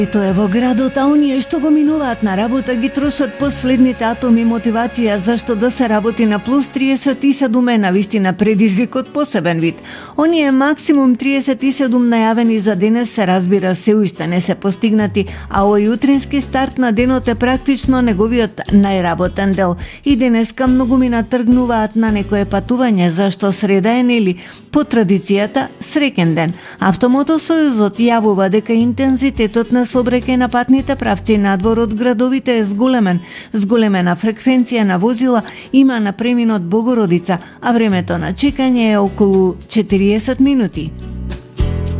Тоа е во градот, а оние што го минуваат на работа ги трошат последните атоми мотивација зашто да се работи на плюс 37 е навистина предизвикот посебен вид. Оние максимум 37 најавени за денес се разбира се уште не се постигнати, а овој утрински старт на денот е практично неговиот најработен дел. И денеска многумина тргнуваат на некое патување зашто среда е нели по традицијата среќен ден. Автомотосојузот јавува дека интензитетот на сообраќај на патните правци надвор од градовите е зголемена фреквенција на возила има на преминот Богородица, а времето на чекање е околу 40 минути.